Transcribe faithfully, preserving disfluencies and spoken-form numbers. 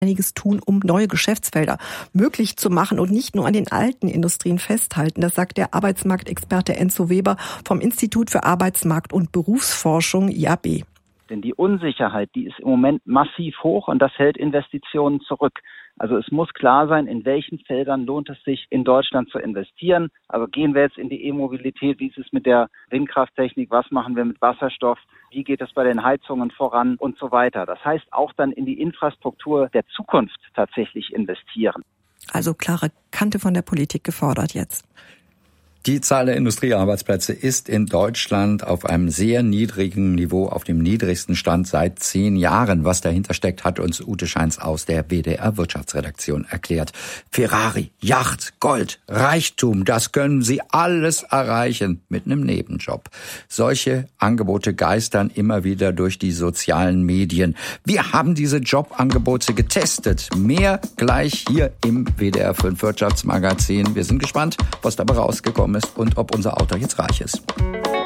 einiges tun, um neue Geschäftsfelder möglich zu machen und nicht nur an den alten Industrien festhalten. Das sagt der Arbeitsmarktexperte Enzo Weber vom Institut für Arbeitsmarkt- und Berufsforschung I A B. Denn die Unsicherheit, die ist im Moment massiv hoch und das hält Investitionen zurück. Also es muss klar sein, in welchen Feldern lohnt es sich, in Deutschland zu investieren. Also gehen wir jetzt in die E-Mobilität, wie ist es mit der Windkrafttechnik, was machen wir mit Wasserstoff, wie geht es bei den Heizungen voran und so weiter. Das heißt auch dann in die Infrastruktur der Zukunft tatsächlich investieren. Also klare Kante von der Politik gefordert jetzt. Die Zahl der Industriearbeitsplätze ist in Deutschland auf einem sehr niedrigen Niveau, auf dem niedrigsten Stand seit zehn Jahren. Was dahinter steckt, hat uns Ute Scheins aus der W D R-Wirtschaftsredaktion erklärt. Ferrari, Yacht, Gold, Reichtum, das können Sie alles erreichen mit einem Nebenjob. Solche Angebote geistern immer wieder durch die sozialen Medien. Wir haben diese Jobangebote getestet. Mehr gleich hier im W D R fünf Wirtschaftsmagazin. Wir sind gespannt, was dabei rausgekommen ist und ob unser Autor jetzt reich ist.